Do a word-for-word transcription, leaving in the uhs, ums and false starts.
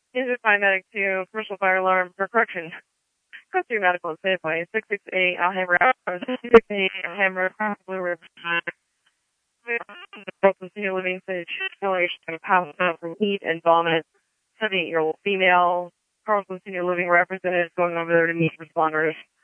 Injured paramedic to commercial fire alarm for correction. Go through medical and Safeway. six six eight Alhambra. six six eight Alhambra. Blue River. Senior living stage acceleration of passed out from heat and vomit. seventy-eight-year-old female. Carlson Senior Living representatives going over there to meet responders.